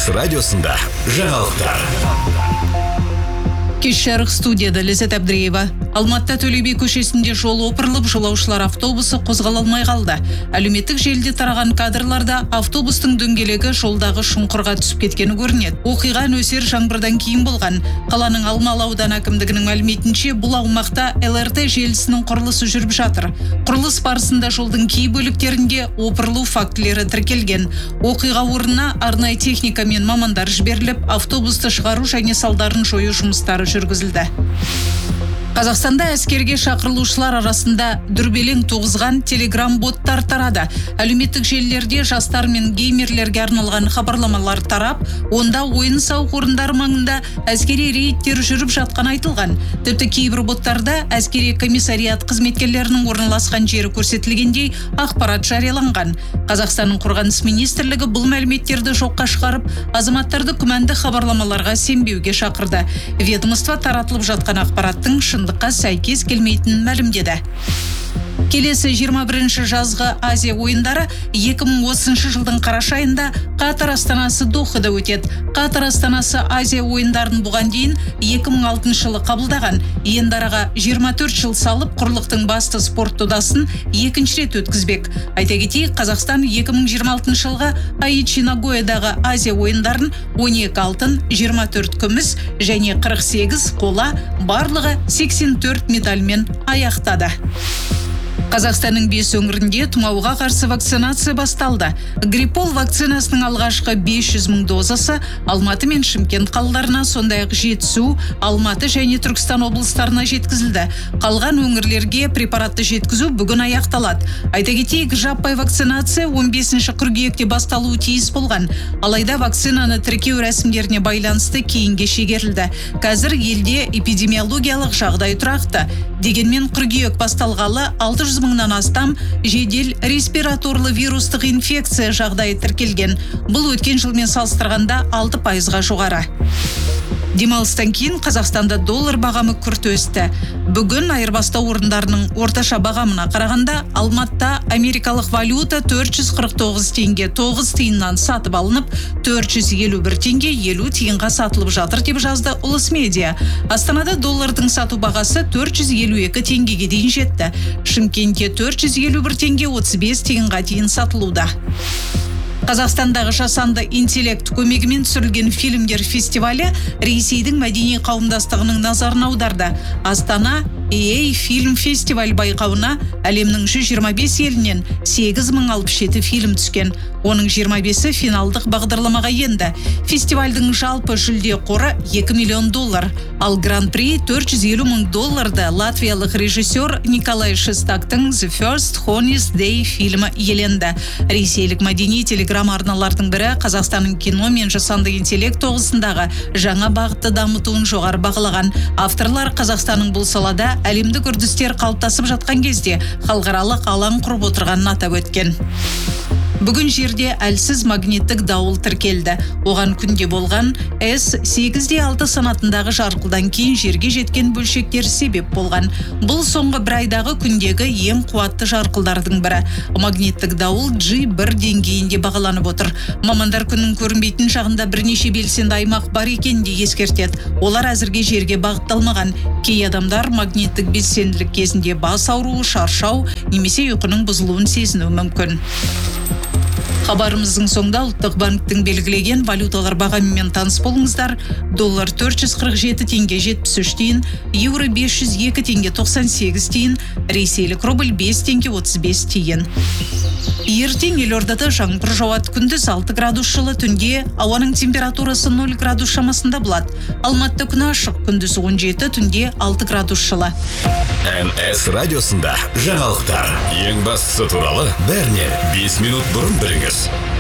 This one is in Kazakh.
МС радиосында жаңалықтар. Кеш жарық студияда Ләззат Әбдіреева. Алматыда Төле би көшесінде жол опырылып, жолаушылар автобусы қозғала алмай қалды. Әлеуметтік желіде тараған кадрларда автобустың дөңгелегі жолдағы шұңқырға түсіп кеткені көрінеді. Оқиға нөсер жаңбырдан кейін болған. Қаланың Алмалы ауданы әкімдігінің мәліметінше, бұл аумақта ЛРТ желісінің құрылысы жүріп жатыр. Құрылыс барысында жолдың кей бөліктерінде опырылу фактілері тіркелген. Оқиға орнына арнайы техника мен мамандар жіберіліп, автобусты шығару және салдарын жою жұмыстары жүргізілді. Қазақстанда әскерге шақырылушылар арасында дүрбелең туғызған телеграм-боттар тарады. Әлеуметтік желілерде жастар мен геймерлерге арналған хабарламалар тарап, онда ойын-сауық орындары маңында әскери рейдтер жүріп жатқан айтылған. Тіпті кейбір боттарда әскери комиссариат қызметкерлерінің орналасқан жері көрсетілгендей ақпарат жарияланған. Қазақстанның қорғаныс министрлігі бұл мәліметтерді жоққа шығарып, азаматтарды күмәнді хабарламаларға сенбеуге шақырды. Ведомство таратылып жатқан ақпараттың шындыққа сәйкес келмейтінін мәлімдеді. Келесі 21-ші жазғы Азия ойындары 2030 жылдың қараша айында Қатар астанасы Дохада өтеді. Қатар астанасы Азия ойындарын бұған дейін 2006 жылы қабылдаған. Енді араға 24 жыл салып, құрлықтың басты спорт додасын екінші рет өткізбек. Айта кетейік, Қазақстан 2026 жылға Aichi Nagoyaдағы Азия ойындарын 12 алтын, 24 күміс және 48 қола, барлығы 84 медальмен аяқтады. Қазақстанның 5 өңірінде тұмауға қарсы вакцинация басталды. Гриппол вакцинасының алғашқы 500 мың дозасы Алматы мен Шымкент қалаларына, сондай-ақ Жетісу, Алматы және Түркістан облыстарына жеткізілді. Қалған өңірлерге препаратты жеткізу бүгін аяқталады. Айта кетейік, жаппай вакцинация 15 қыркүйекте басталуы тиіс болған. Алайда вакцинаны тіркеу рәсімдеріне байланысты кейінге шегерілді. Қазір елде эпидемиологиялық жағдай тұрақты. Дегенмен қыркүйек басталғалы 600 мыңнан астам жедел респираторлы вирустық инфекция жағдайы тіркелген. Бұл өткен жылмен салыстырғанда 6%-ға жоғары. Демалыстан кейін Қазақстанда доллар бағамы күрт өсті. Бүгін айырбастау орындарының орташа бағамына қарағанда Алматыда америкалық валюта 449 теңге 9 тиыннан сатып алынып, 451 теңге 50 тиынға сатылып жатыр деп жазды Улыс Медиа. Астанада доллардың сату бағасы 452 теңгеге дейін жетті. Шымкентте 451 теңге 35 тиынға дейін сатылуда. Қазақстандағы жасанды интеллект көмегімен түсірілген фильмдер фестивалі Ресейдің мәдени қауымдастығының назарын аударды. Астана EA фильм фестиваль байқауына әлемнің 125 елінен 8067 фильм түскен. Оның 25-і финалдық бағдарламаға енді. Фестивальдің жалпы жүлде қоры $2 миллион, ал гран-при $450 мың латвиялық режиссер Николай Шестактың The First Honest Day фильмі иеленді. Ресейлік мәдени телеграм арналардың бірі Қазақстанның кино мен жасанды интеллект тоғысындағы жаңа бағытты дамытуын жоғары бағалаған. Авторлар Қазақстанның бұл салада әлемдік үрдістер қалыптасып жатқан кезде халықаралық алаң құрып отырғанын атап өткен. Бүгін жерде әлсіз магниттік дауыл тіркелді. Оған күнде болған S8-6 санатындағы жарқылдан кейін жерге жеткен бөлшектер себеп болған. Бұл соңғы бір айдағы күндегі ең қуатты жарқылдардың бірі. Магниттік дауыл G1 деңгейінде бағаланып отыр. Мамандар күннің көрінбейтін жағында бірнеше белсенді аймақ бар екенін де ескертеді. Олар әзірге жерге бағытталмаған. Кей адамдар магниттік белсенділік кезінде бас ауруы, шаршау немесе ұйқының бұзылуын сезінуі мүмкін. Хабарымыздың соңында ұлттық банктің белгілеген валюталар бағамымен таныс болыңыздар. Доллар 447 теңге 73 тиын, евро 502 теңге 98 тиын, ресейлік рубль 5 теңге 35 тиын. Ертең елордада жаңбыр жауады, күндіз 6 градус жылы, түнде ауаның температурасы 0 градус шамасында болады. Алматыда күн ашық, күндіз 17, түнде 6 градус жылы. МС радиосында жаңалықтар. Ең бастысы туралы бәріне 5 минут бұрын біліңіз.